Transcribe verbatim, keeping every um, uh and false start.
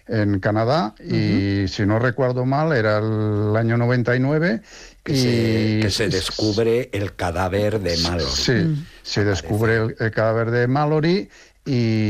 en Canadá, y uh-huh. si no recuerdo mal, era el año noventa y nueve. Que, y se, que se descubre el cadáver de Mallory. Sí, se descubre el, el cadáver de Mallory y